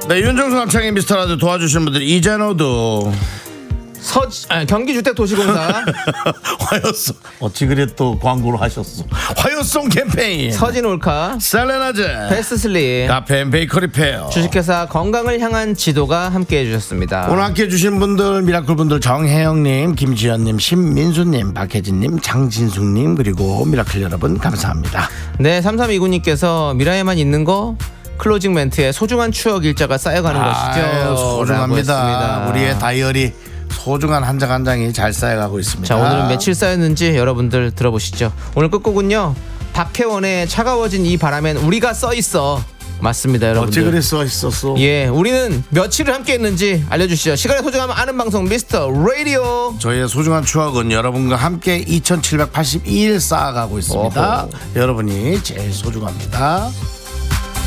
네, 윤정수 남창희 미스터라디오 도와주시는 분들 이젠어도 경기주택도시공사 화요송 어찌 그래 또 광고를 하셨어. 화요송 캠페인 서진올카 셀레나제 베스트슬립 카페인 베이커리 페어 주식회사 건강을 향한 지도가 함께해 주셨습니다. 오늘 함께해 주신 분들 미라클 분들 정혜영님 김지연님 신민수님 박혜진님 장진숙님 그리고 미라클 여러분 감사합니다. 네, 3329님께서 미라에만 있는 거 클로징 멘트에 소중한 추억 일자가 쌓여가는 것이죠. 소중합니다. 우리의 다이어리 소중한 한 장 한 장이 잘 쌓여가고 있습니다. 자, 오늘은 며칠 쌓였는지 여러분들 들어보시죠. 오늘 끝곡은요 박혜원의 차가워진 이 바람엔 우리가 써있어. 맞습니다, 여러분들. 어찌 그래 써 있었어. 예, 우리는 며칠을 함께 했는지 알려주시죠. 시간의 소중함을 아는 방송 미스터 라디오. 저희의 소중한 추억은 여러분과 함께 2782일 쌓아가고 있습니다. 어허. 여러분이 제일 소중합니다.